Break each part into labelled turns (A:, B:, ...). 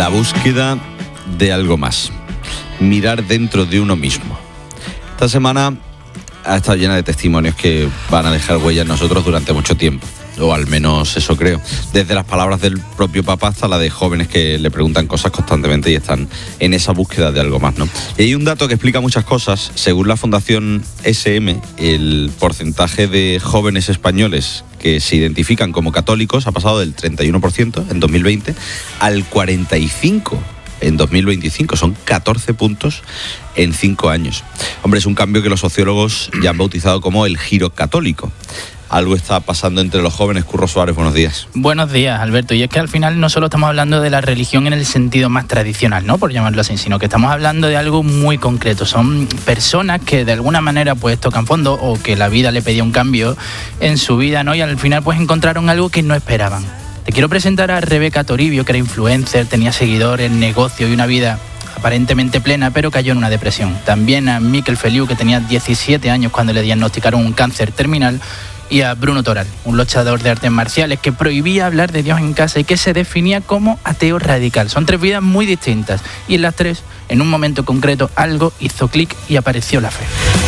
A: La búsqueda de algo más. Mirar dentro de uno mismo. Esta semana ha estado llena de testimonios que van a dejar huella en nosotros durante mucho tiempo. O al menos eso creo. Desde las palabras del propio Papa hasta la de jóvenes que le preguntan cosas constantemente y están en esa búsqueda de algo más, ¿no? Y hay un dato que explica muchas cosas. Según la Fundación SM, el porcentaje de jóvenes españoles que se identifican como católicos ha pasado del 31% en 2020 al 45% en 2025. Son 14 puntos en 5 años. Hombre, es un cambio que los sociólogos ya han bautizado como el giro católico. Algo está pasando entre los jóvenes. Curro Suárez, buenos días.
B: Buenos días, Alberto. Y es que al final no solo estamos hablando de la religión en el sentido más tradicional, ¿no?, por llamarlo así, sino que estamos hablando de algo muy concreto. Son personas que de alguna manera pues tocan fondo o que la vida le pedía un cambio en su vida, ¿no?, y al final pues encontraron algo que no esperaban. Te quiero presentar a Rebeca Toribio, que era influencer, tenía seguidores, negocio y una vida aparentemente plena, pero cayó en una depresión. También a Miquel Feliu, que tenía 17 años cuando le diagnosticaron un cáncer terminal, y a Bruno Toral, un luchador de artes marciales que prohibía hablar de Dios en casa y que se definía como ateo radical. Son 3 vidas muy distintas y en las 3, en un momento concreto, algo hizo clic y apareció la fe.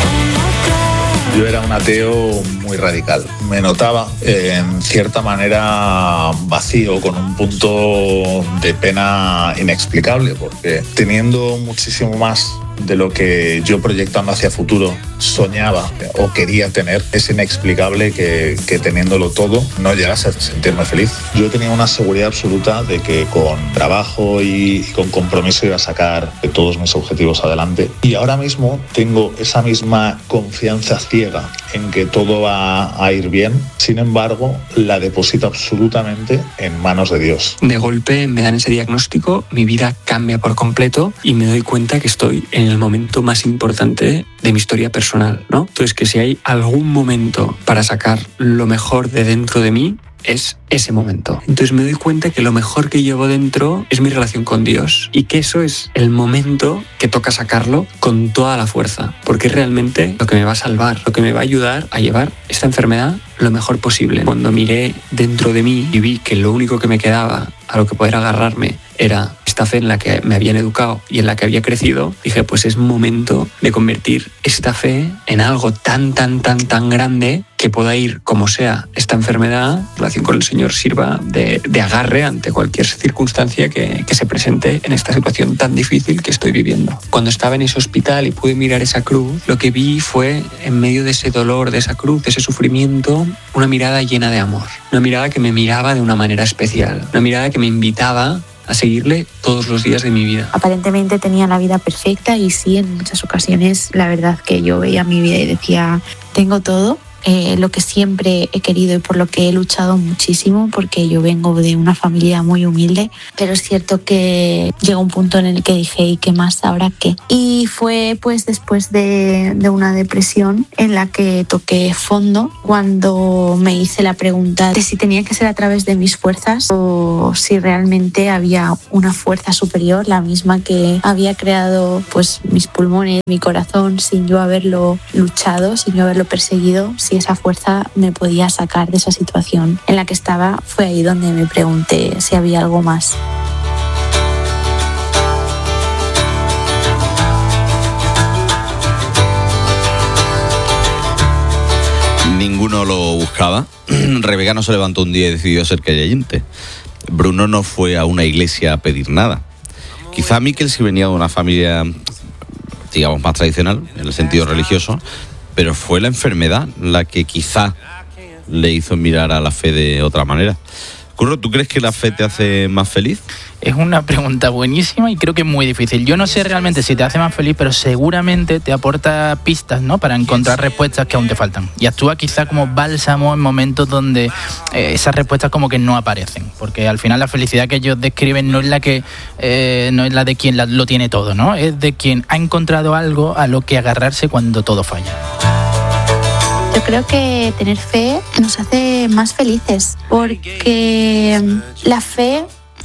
C: Yo era un ateo muy radical. Me notaba en cierta manera vacío, con un punto de pena inexplicable, porque teniendo muchísimo más de lo que yo, proyectando hacia futuro, soñaba o quería tener, es inexplicable que teniéndolo todo no llegase a sentirme feliz. Yo tenía una seguridad absoluta de que con trabajo y con compromiso iba a sacar todos mis objetivos adelante, y ahora mismo tengo esa misma confianza ciega en que todo va a ir bien. Sin embargo, la deposito absolutamente en manos de Dios.
D: De golpe me dan ese diagnóstico, mi vida cambia por completo y me doy cuenta que estoy en el momento más importante de mi historia personal, ¿no? Entonces, que si hay algún momento para sacar lo mejor de dentro de mí, es ese momento. Entonces me doy cuenta que lo mejor que llevo dentro es mi relación con Dios, y que eso es el momento que toca sacarlo con toda la fuerza, porque es realmente lo que me va a salvar, lo que me va a ayudar a llevar esta enfermedad lo mejor posible. Cuando miré dentro de mí y vi que lo único que me quedaba a lo que poder agarrarme era esta fe en la que me habían educado y en la que había crecido, dije, pues es momento de convertir esta fe en algo tan grande que pueda ir como sea esta enfermedad, la relación con el Señor, sirva de agarre ante cualquier circunstancia que se presente en esta situación tan difícil que estoy viviendo. Cuando estaba en ese hospital y pude mirar esa cruz, lo que vi fue, en medio de ese dolor, de esa cruz, de ese sufrimiento, una mirada llena de amor. Una mirada que me miraba de una manera especial. Una mirada que me invitaba a seguirle todos los días de mi vida.
E: Aparentemente tenía la vida perfecta, y sí, en muchas ocasiones la verdad que yo veía mi vida y decía, tengo todo, lo que siempre he querido y por lo que he luchado muchísimo, porque yo vengo de una familia muy humilde, pero es cierto que llegó un punto en el que dije, ¿y qué más? ¿Ahora qué? Y fue pues después de una depresión en la que toqué fondo, cuando me hice la pregunta de si tenía que ser a través de mis fuerzas o si realmente había una fuerza superior, la misma que había creado pues mis pulmones, mi corazón, sin yo haberlo luchado, sin yo haberlo perseguido. Si esa fuerza me podía sacar de esa situación en la que estaba. Fue ahí donde me pregunté si había algo más.
A: Ninguno lo buscaba. Rebeca no se levantó un día y decidió ser creyente. Bruno no fue a una iglesia a pedir nada. Quizá Miquel sí venía de una familia, digamos, más tradicional en el sentido religioso, pero fue la enfermedad la que quizá le hizo mirar a la fe de otra manera. Curro, ¿tú crees que la fe te hace más feliz?
B: Es una pregunta buenísima y creo que es muy difícil. Yo no sé realmente si te hace más feliz, pero seguramente te aporta pistas, ¿no?, para encontrar respuestas que aún te faltan. Y actúa quizá como bálsamo en momentos donde esas respuestas como que no aparecen. Porque al final la felicidad que ellos describen no es la de quien lo tiene todo, ¿no? Es de quien ha encontrado algo a lo que agarrarse cuando todo falla.
E: Yo creo que tener fe nos hace más felices, porque la fe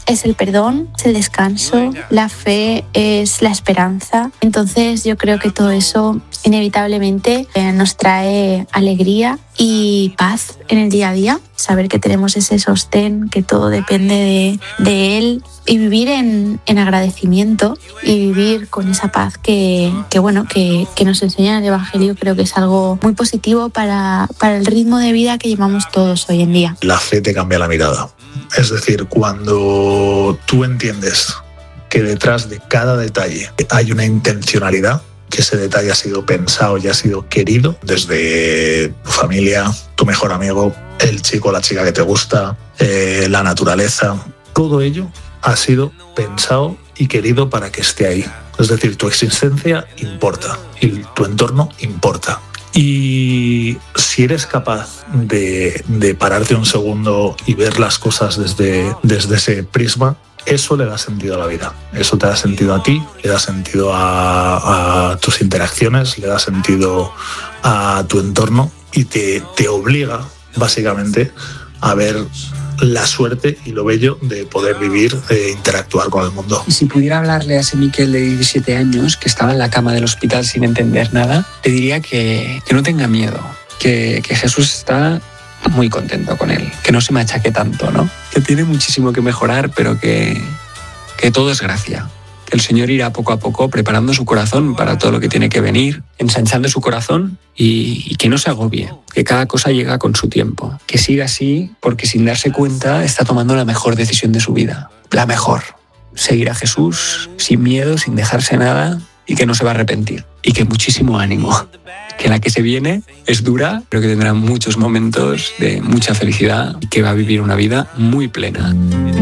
E: es el perdón, es el descanso, la fe es la esperanza. Entonces yo creo que todo eso inevitablemente nos trae alegría y paz en el día a día, saber que tenemos ese sostén, que todo depende de Él, y vivir en agradecimiento y vivir con esa paz que nos enseña el Evangelio. Creo que es algo muy positivo para el ritmo de vida que llevamos todos hoy en día.
C: La fe te cambia la mirada. Es decir, cuando tú entiendes que detrás de cada detalle hay una intencionalidad, que ese detalle ha sido pensado y ha sido querido desde tu familia, tu mejor amigo, el chico o la chica que te gusta, la naturaleza, todo ello ha sido pensado y querido para que esté ahí. Es decir, tu existencia importa y tu entorno importa. Y si eres capaz de pararte un segundo y ver las cosas desde ese prisma, eso le da sentido a la vida. Eso te da sentido a ti, le da sentido a tus interacciones, le da sentido a tu entorno y te obliga, básicamente, a ver la suerte y lo bello de poder vivir, de interactuar con el mundo.
D: Y si pudiera hablarle a ese Miquel de 17 años que estaba en la cama del hospital sin entender nada, le diría que no tenga miedo, que Jesús está muy contento con él, que no se machaque tanto, ¿no? Que tiene muchísimo que mejorar, pero que todo es gracia. Que el Señor irá poco a poco preparando su corazón para todo lo que tiene que venir, ensanchando su corazón y que no se agobie, que cada cosa llega con su tiempo. Que siga así, porque sin darse cuenta está tomando la mejor decisión de su vida. La mejor. Seguir a Jesús sin miedo, sin dejarse nada, y que no se va a arrepentir. Y que muchísimo ánimo. Que la que se viene es dura, pero que tendrá muchos momentos de mucha felicidad y que va a vivir una vida muy plena.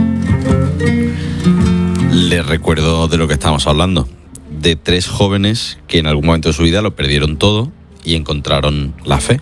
A: Les recuerdo de lo que estamos hablando, de 3 jóvenes que en algún momento de su vida lo perdieron todo y encontraron la fe.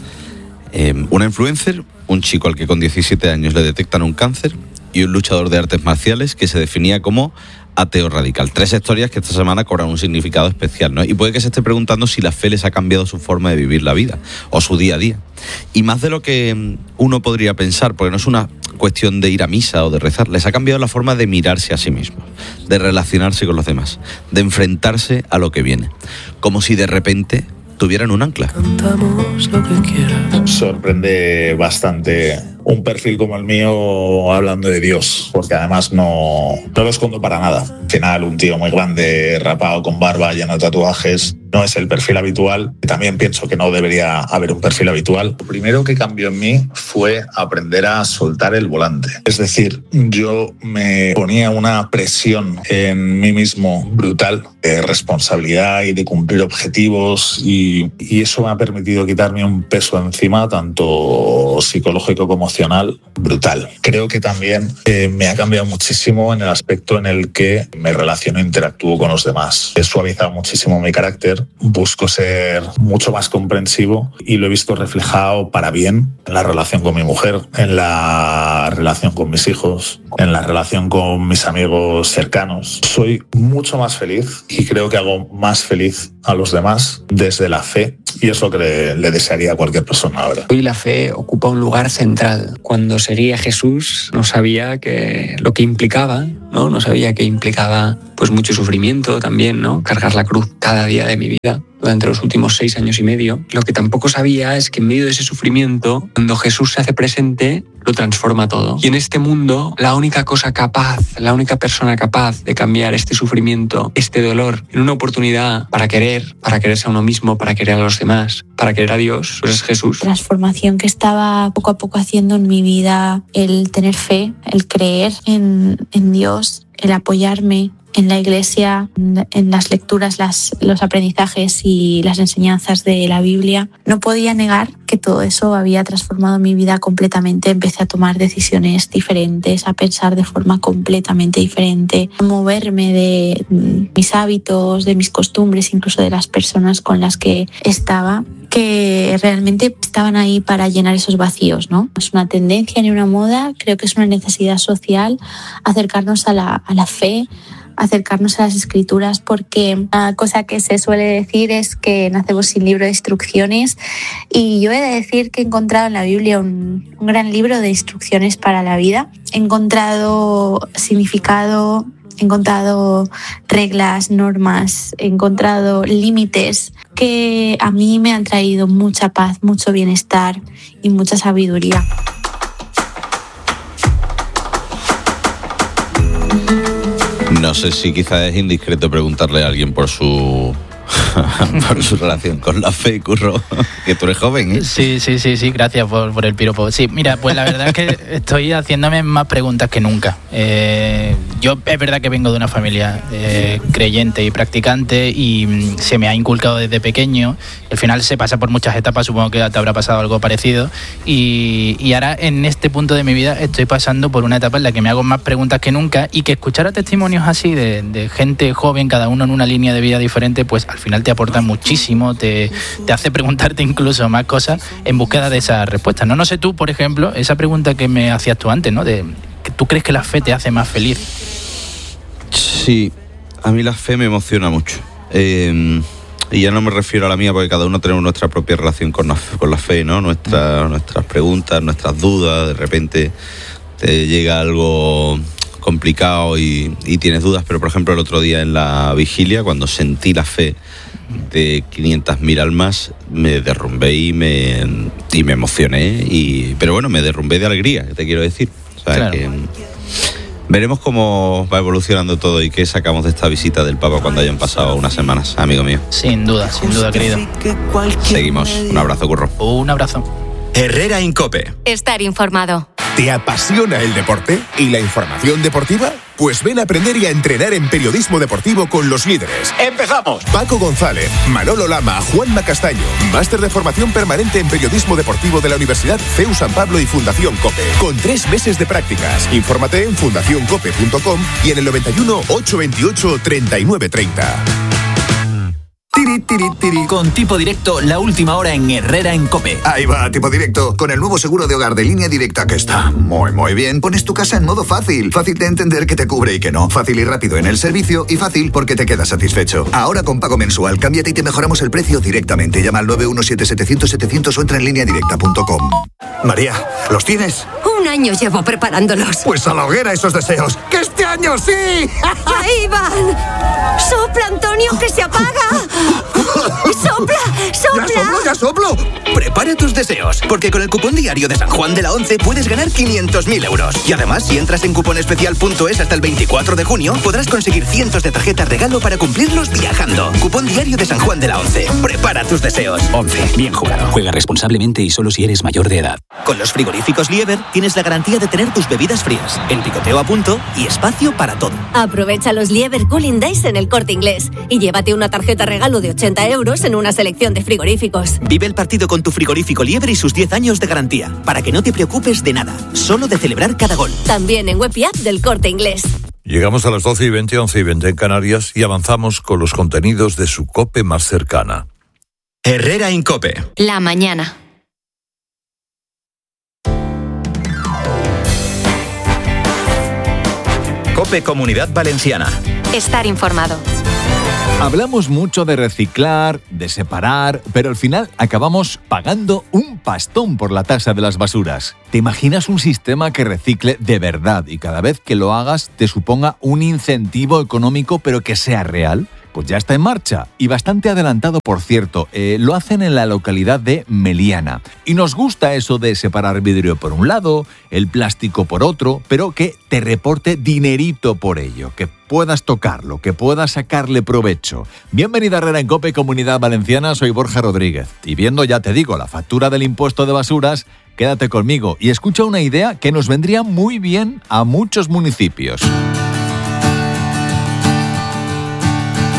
A: Una influencer, un chico al que con 17 años le detectan un cáncer y un luchador de artes marciales que se definía como ateo radical. 3 historias que esta semana cobran un significado especial, ¿no? Y puede que se esté preguntando si la fe les ha cambiado su forma de vivir la vida o su día a día. Y más de lo que uno podría pensar, porque no es una cuestión de ir a misa o de rezar, les ha cambiado la forma de mirarse a sí mismos, de relacionarse con los demás, de enfrentarse a lo que viene, como si de repente tuvieran un ancla.
F: Cantamos lo que quieras.
C: Sorprende bastante un perfil como el mío hablando de Dios, porque además no lo escondo para nada. Al final, un tío muy grande, rapado, con barba, lleno de tatuajes, no es el perfil habitual. También pienso que no debería haber un perfil habitual. Lo primero que cambió en mí fue aprender a soltar el volante. Es decir, yo me ponía una presión en mí mismo brutal, de responsabilidad y de cumplir objetivos, y eso me ha permitido quitarme un peso encima, tanto psicológico como emocional, brutal. Creo que también me ha cambiado muchísimo en el aspecto en el que me relaciono e interactúo con los demás. He suavizado muchísimo mi carácter, busco ser mucho más comprensivo y lo he visto reflejado para bien en la relación con mi mujer, en la relación con mis hijos, en la relación con mis amigos cercanos. Soy mucho más feliz y creo que hago más feliz a los demás desde la fe, y es lo que le desearía a cualquier persona ahora.
D: Hoy la fe ocupa un lugar central. Cuando seguía a Jesús no sabía lo que implicaba, ¿no? No sabía que implicaba pues mucho sufrimiento también, ¿no? Cargar la cruz cada día de mi vida durante los últimos 6 años y medio. Lo que tampoco sabía es que en medio de ese sufrimiento, cuando Jesús se hace presente, lo transforma todo. Y en este mundo, la única persona capaz de cambiar este sufrimiento, este dolor, en una oportunidad para quererse a uno mismo, para querer a los demás, para querer a Dios, pues es Jesús.
E: Transformación que estaba poco a poco haciendo en mi vida, el tener fe, el creer en Dios, el apoyarme en la iglesia, en las lecturas, los aprendizajes y las enseñanzas de la Biblia. No podía negar que todo eso había transformado mi vida completamente. Empecé a tomar decisiones diferentes, a pensar de forma completamente diferente, a moverme de mis hábitos, de mis costumbres, incluso de las personas con las que estaba, que realmente estaban ahí para llenar esos vacíos, ¿no? Es una tendencia ni una moda, creo que es una necesidad social acercarnos a la fe, acercarnos a las escrituras, porque una cosa que se suele decir es que nacemos sin libro de instrucciones, y yo he de decir que he encontrado en la Biblia un gran libro de instrucciones para la vida. He encontrado significado, he encontrado reglas, normas, he encontrado límites que a mí me han traído mucha paz, mucho bienestar y mucha sabiduría.
A: No sé si quizás es indiscreto preguntarle a alguien por su relación con la fe, Curro, que tú eres joven, ¿eh?
B: Sí, gracias por el piropo. Sí, mira, pues la verdad es que estoy haciéndome más preguntas que nunca. Yo es verdad que vengo de una familia creyente y practicante, y se me ha inculcado desde pequeño. Al final se pasa por muchas etapas, supongo que te habrá pasado algo parecido, y ahora en este punto de mi vida estoy pasando por una etapa en la que me hago más preguntas que nunca, y que escuchar a testimonios así de gente joven, cada uno en una línea de vida diferente, pues al final te aporta muchísimo, te hace preguntarte incluso más cosas en búsqueda de esas respuestas, ¿no? No sé tú, por ejemplo, esa pregunta que me hacías tú antes, ¿no? ¿Tú crees que la fe te hace más feliz?
A: Sí, a mí la fe me emociona mucho. Y ya no me refiero a la mía, porque cada uno tenemos nuestra propia relación con la fe, ¿no? Nuestras preguntas, nuestras dudas. De repente te llega algo complicado y tienes dudas, pero por ejemplo el otro día en la vigilia, cuando sentí la fe de 500.000 almas, me derrumbé y me emocioné, pero bueno, me derrumbé de alegría, te quiero decir. O sea, claro, que veremos cómo va evolucionando todo y qué sacamos de esta visita del Papa cuando hayan pasado unas semanas, amigo mío.
B: Sin duda, querido.
A: Seguimos. Un abrazo, Curro.
B: Un abrazo.
G: Herrera en COPE.
H: Estar informado.
I: ¿Te apasiona el deporte y la información deportiva? Pues ven a aprender y a entrenar en periodismo deportivo con los líderes.
G: ¡Empezamos!
I: Paco González, Manolo Lama, Juanma Castaño. Máster de formación permanente en periodismo deportivo de la Universidad CEU San Pablo y Fundación COPE. Con 3 meses de prácticas. Infórmate en fundacioncope.com y en el 91 828 3930.
G: Con Tipo Directo, la última hora en Herrera en COPE.
J: Ahí va, Tipo Directo. Con el nuevo seguro de hogar de Línea Directa, que está muy bien, pones tu casa en modo fácil. Fácil de entender que te cubre y que no. Fácil y rápido en el servicio, y fácil porque te quedas satisfecho. Ahora con pago mensual, cámbiate y te mejoramos el precio directamente. Llama al 917-700-700 o entra en lineadirecta.com. María, ¿los tienes?
H: 1 año llevo preparándolos.
J: Pues a la hoguera esos deseos. ¡Que este año sí!
H: ¡Ahí van! ¡Sopla, Antonio, que se apaga! ¡Sopla!
J: ¡Ya soplo!
G: Prepara tus deseos, porque con el cupón diario de San Juan de la Once puedes ganar 500.000 euros. Y además, si entras en cuponespecial.es hasta el 24 de junio, podrás conseguir cientos de tarjetas regalo para cumplirlos viajando. Cupón diario de San Juan de la Once. Prepara tus deseos.
K: 11. Bien jugado. Juega responsablemente y solo si eres mayor de edad.
G: Con los frigoríficos Lieber tienes la garantía de tener tus bebidas frías, el picoteo a punto y espacio para todo.
H: Aprovecha los Lieber Cooling Days en el Corte Inglés y llévate una tarjeta regalo de 80 euros en una selección de frigoríficos.
G: Vive el partido con tu frigorífico Lieber y sus 10 años de garantía, para que no te preocupes de nada, solo de celebrar cada gol.
H: También en web y app del Corte Inglés.
L: Llegamos a las 12:20, 11:20 en Canarias, y avanzamos con los contenidos de su COPE más cercana.
G: Herrera en COPE.
H: La mañana.
G: COPE Comunidad Valenciana.
H: Estar informado.
M: Hablamos mucho de reciclar, de separar, pero al final acabamos pagando un pastón por la tasa de las basuras. ¿Te imaginas un sistema que recicle de verdad y cada vez que lo hagas te suponga un incentivo económico, pero que sea real? Pues ya está en marcha y bastante adelantado, por cierto. Lo hacen en la localidad de Meliana. Y nos gusta eso de separar vidrio por un lado, el plástico por otro, pero que te reporte dinerito por ello, que puedas tocarlo, que puedas sacarle provecho. Bienvenida a Herrera en COPE, Comunidad Valenciana, soy Borja Rodríguez. Y viendo, ya te digo, la factura del impuesto de basuras, quédate conmigo y escucha una idea que nos vendría muy bien a muchos municipios.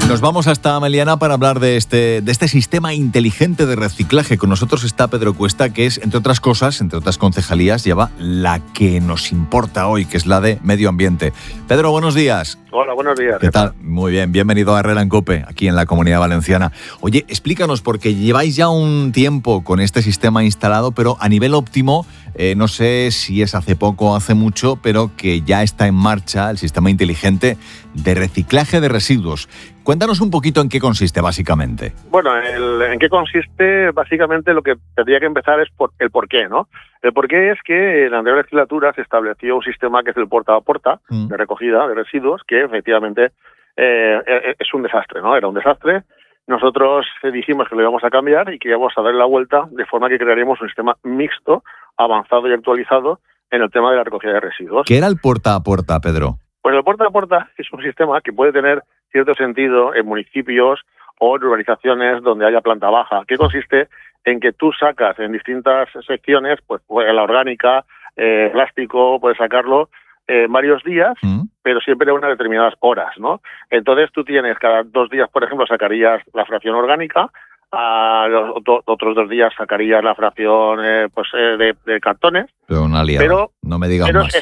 M: Nos vamos hasta Meliana para hablar de este sistema inteligente de reciclaje. Con nosotros está Pedro Cuesta, que es, entre otras cosas, entre otras concejalías, lleva la que nos importa hoy, que es la de Medio Ambiente. Pedro, buenos días.
N: Hola, buenos días.
M: ¿Qué tal? Muy bien, bienvenido a Herrera en COPE, aquí en la Comunidad Valenciana. Oye, explícanos, porque lleváis ya un tiempo con este sistema instalado, pero a nivel óptimo, no sé si es hace poco o hace mucho, pero que ya está en marcha el sistema inteligente de reciclaje de residuos. Cuéntanos un poquito en qué consiste, básicamente.
N: Bueno, en qué consiste, básicamente lo que tendría que empezar es por el porqué, ¿no? El porqué es que en la anterior legislatura se estableció un sistema que es el puerta a puerta de recogida de residuos, que efectivamente es un desastre, ¿no? Era un desastre. Nosotros dijimos que lo íbamos a cambiar y que íbamos a darle la vuelta de forma que crearíamos un sistema mixto, avanzado y actualizado en el tema de la recogida de residuos.
M: ¿Qué era el puerta a puerta, Pedro?
N: Pues el puerta a puerta es un sistema que puede tener cierto sentido en municipios o en urbanizaciones donde haya planta baja, que consiste en que tú sacas en distintas secciones, pues la orgánica, plástico, puedes sacarlo varios días, pero siempre a unas determinadas horas, ¿no? Entonces tú tienes cada 2 días, por ejemplo, sacarías la fracción orgánica, a los otros 2 días sacarías la fracción de cartones.
M: Pero una liada, no me digas más.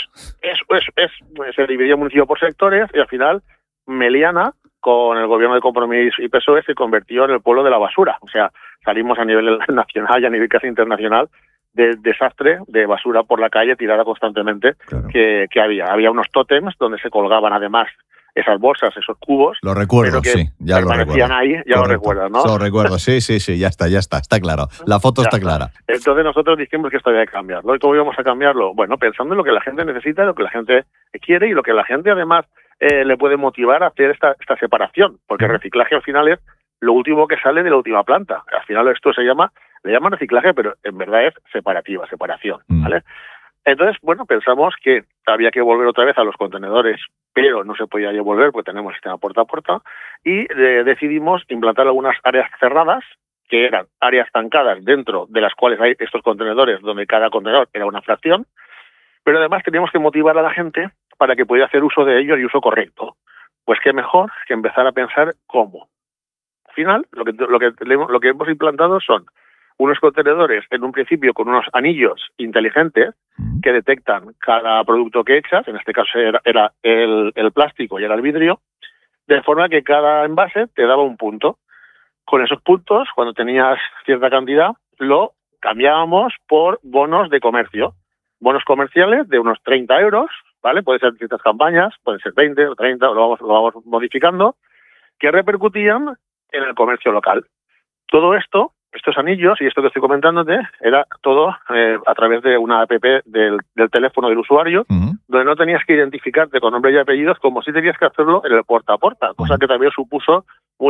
N: Se dividió el municipio por sectores y al final Meliana, con el gobierno de Compromís y PSOE, se convirtió en el pueblo de la basura. O sea, salimos a nivel nacional y a nivel casi internacional del desastre de basura por la calle tirada constantemente que había. Había unos tótems donde se colgaban además esas bolsas, esos cubos.
M: Lo recuerdo, sí, ya lo recuerdo.
N: Ahí, ya lo recuerdas, ¿no?
M: Lo recuerdo, sí, ya está claro. La foto está clara.
N: Entonces nosotros dijimos que esto había que cambiarlo. ¿Y cómo íbamos a cambiarlo? Bueno, pensando en lo que la gente necesita, lo que la gente quiere y lo que la gente además le puede motivar a hacer esta separación, porque el reciclaje al final es lo último que sale de la última planta. Al final esto le llaman reciclaje, pero en verdad es separación, ¿vale? Entonces, bueno, pensamos que había que volver otra vez a los contenedores, pero no se podía volver porque tenemos el sistema puerta a puerta, y decidimos implantar algunas áreas cerradas, que eran áreas estancadas dentro de las cuales hay estos contenedores, donde cada contenedor era una fracción, pero además teníamos que motivar a la gente para que pudiera hacer uso de ellos y uso correcto. Pues qué mejor que empezar a pensar cómo. Al final, lo que hemos implantado son unos contenedores, en un principio con unos anillos inteligentes que detectan cada producto que echas, en este caso era el plástico y era el vidrio, de forma que cada envase te daba un punto. Con esos puntos, cuando tenías cierta cantidad, lo cambiábamos por bonos de comercio. Bonos comerciales de unos 30 euros, ¿vale? Puede ser ciertas campañas, pueden ser 20 o 30, lo vamos modificando, que repercutían en el comercio local. Todo esto, estos anillos y esto que estoy comentándote, era todo a través de una app del teléfono del usuario, donde no tenías que identificarte con nombre y apellidos como si tenías que hacerlo en el puerta a puerta, cosa que también supuso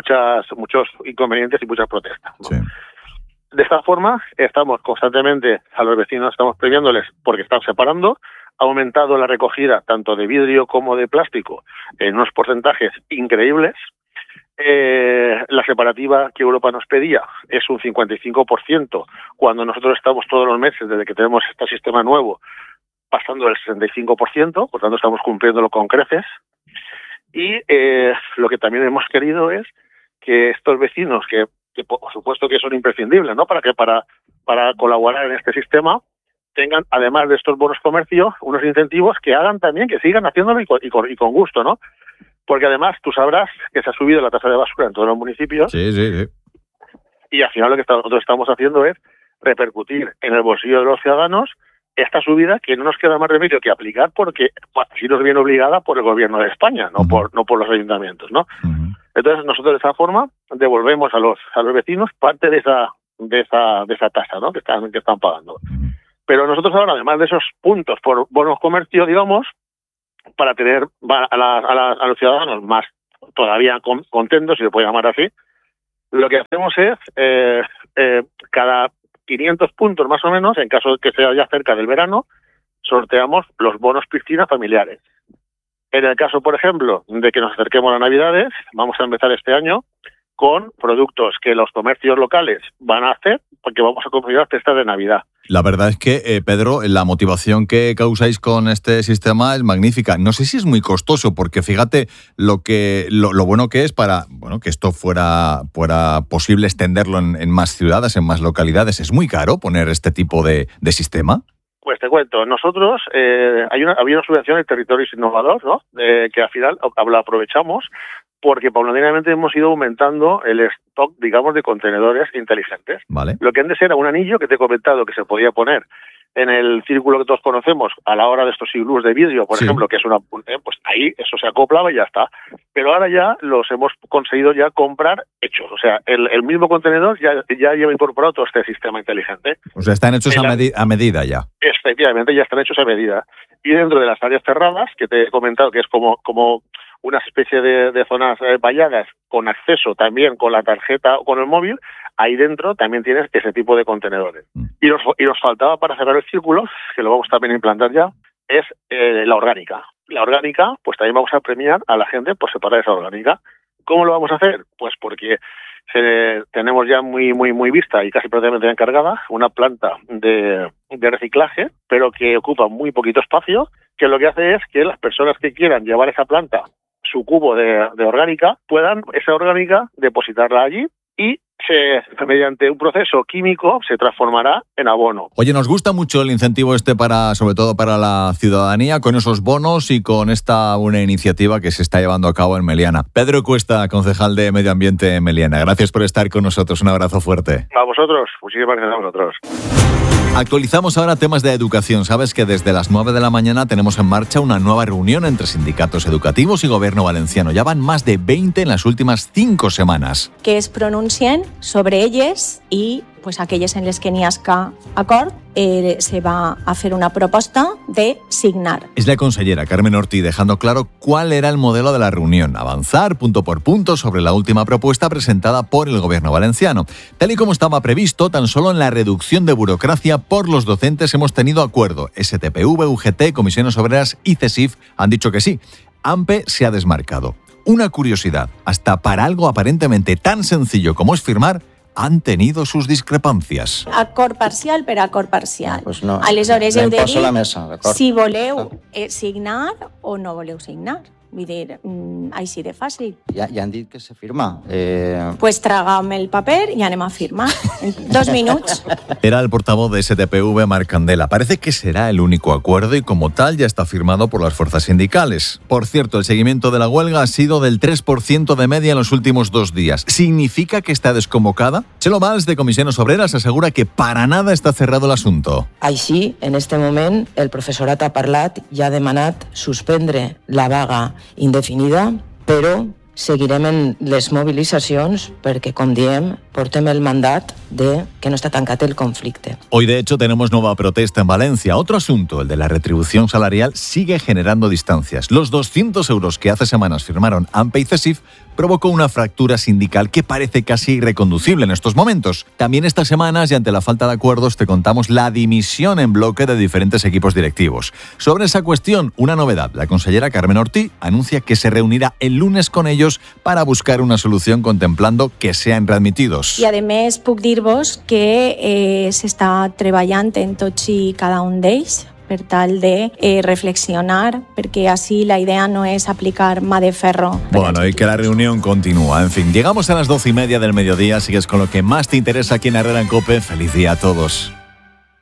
N: muchos inconvenientes y muchas protestas, ¿no? Sí. De esta forma, estamos constantemente a los vecinos, estamos premiándoles porque están separando. Ha aumentado la recogida tanto de vidrio como de plástico en unos porcentajes increíbles. La separativa que Europa nos pedía es un 55%, cuando nosotros estamos todos los meses, desde que tenemos este sistema nuevo, pasando del 65%, por tanto estamos cumpliéndolo con creces. Y lo que también hemos querido es que estos vecinos, que por supuesto que son imprescindibles, ¿no? Para colaborar en este sistema, tengan, además de estos bonos comercio, unos incentivos que hagan también, que sigan haciéndolo y con gusto, ¿no? Porque además tú sabrás que se ha subido la tasa de basura en todos los municipios.
M: Sí.
N: Y al final lo que nosotros estamos haciendo es repercutir en el bolsillo de los ciudadanos esta subida que no nos queda más remedio que aplicar porque así nos viene obligada por el gobierno de España, no por los ayuntamientos, ¿no? Entonces nosotros de esa forma devolvemos a los vecinos parte de esa tasa, ¿no? que están pagando. Pero nosotros ahora, además de esos puntos por bonos comercio, digamos, para tener a los ciudadanos más todavía contentos, si se puede llamar así, lo que hacemos es cada 500 puntos más o menos, en caso de que sea ya cerca del verano, sorteamos los bonos piscina familiares. En el caso, por ejemplo, de que nos acerquemos a las Navidades, vamos a empezar este año con productos que los comercios locales van a hacer, porque vamos a configurar cestas de Navidad.
M: La verdad es que, Pedro, la motivación que causáis con este sistema es magnífica. No sé si es muy costoso, porque fíjate lo bueno que es para que esto fuera posible extenderlo en más ciudades, en más localidades. ¿Es muy caro poner este tipo de sistema?
N: Pues te cuento, nosotros había una subvención de territorios innovadores, ¿no? Que al final la aprovechamos porque paulatinamente hemos ido aumentando el stock, digamos, de contenedores inteligentes.
M: Vale.
N: Lo que antes era un anillo que te he comentado que se podía poner en el círculo que todos conocemos a la hora de estos iglús de vidrio, por ejemplo, que es pues ahí eso se acoplaba y ya está. Pero ahora ya los hemos conseguido ya comprar hechos. O sea, el mismo contenedor ya lleva incorporado todo este sistema inteligente.
M: O sea, están hechos a medida ya.
N: Efectivamente, ya están hechos a medida. Y dentro de las áreas cerradas, que te he comentado que es como una especie de zonas valladas con acceso también con la tarjeta o con el móvil, ahí dentro también tienes ese tipo de contenedores. Y nos faltaba para cerrar el círculo, que lo vamos también a implantar ya, es la orgánica. La orgánica, pues también vamos a premiar a la gente por separar esa orgánica. ¿Cómo lo vamos a hacer? Pues porque tenemos ya muy vista y casi prácticamente encargada una planta de reciclaje, pero que ocupa muy poquito espacio, que lo que hace es que las personas que quieran llevar esa planta, su cubo de orgánica, puedan esa orgánica depositarla allí y mediante un proceso químico se transformará en abono.
M: Oye, nos gusta mucho el incentivo sobre todo para la ciudadanía, con esos bonos y con esta una iniciativa que se está llevando a cabo en Meliana. Pedro Cuesta, concejal de Medio Ambiente en Meliana, gracias por estar con nosotros, un abrazo fuerte.
N: A vosotros, muchísimas gracias a vosotros.
M: Actualizamos ahora temas de educación. Sabes que desde las 9 de la mañana tenemos en marcha una nueva reunión entre sindicatos educativos y gobierno valenciano. Ya van más de 20 en las últimas 5 semanas.
O: Que es pronuncien sobre elles i pues, aquelles en les que n'hi hagi acord se va a fer una proposta de signar.
M: Es la consellera Carmen Ortí dejando claro cuál era el modelo de la reunión. Avanzar punto por punto sobre la última propuesta presentada por el gobierno valenciano. Tal y como estaba previsto, tan solo en la reducción de burocracia por los docentes hemos tenido acuerdo. STPV, UGT, Comisiones Obreras y CESIF han dicho que sí. AMPE se ha desmarcado. Una curiosidad, hasta para algo aparentemente tan sencillo como es firmar, han tenido sus discrepàncies.
O: Acord parcial per acord parcial.
P: Pues no,
O: aleshores heu de dir
P: la mesa,
O: si voleu signar o no voleu signar. Vull dir, així de fàcil.
P: Ja han dit que se firma.
O: Pues traga'm el paper y anem a firmar. En 2 minutos.
M: Era el portavoz de STPV, Marc Candela. Parece que será el único acuerdo y como tal ya está firmado por las fuerzas sindicales. Por cierto, el seguimiento de la huelga ha sido del 3% de media en los últimos 2 días. ¿Significa que está desconvocada? Chelo Valls, de Comisiones Obreras, asegura que para nada está cerrado el asunto.
Q: Així, en este moment, el professorat ha parlat i ha demanat suspendre la vaga indefinida, però seguirem en les mobilitzacions perquè, com diem, portem el mandat de que no està tancat el conflicte.
M: Hoy, de hecho, tenemos nueva protesta en Valencia. Otro asunto, el de la retribución salarial, sigue generando distancias. Los 200 euros que hace semanas firmaron AMPE y CESIF provocó una fractura sindical que parece casi irreconducible en estos momentos. También estas semanas, y ante la falta de acuerdos, te contamos la dimisión en bloque de diferentes equipos directivos. Sobre esa cuestión, una novedad. La consellera Carmen Ortí anuncia que se reunirá el lunes con ellos para buscar una solución contemplando que sean readmitidos.
O: I, a més, puc dir-vos que s'està treballant en tots i cada un d'ells per tal de reflexionar, porque así la idea no es aplicar mà de ferro.
M: Bueno, y que la reunión continúa. En fin, llegamos a las 12:30 del mediodía. Sigues con lo que más te interesa aquí en Herrera en COPE. Feliz día a todos.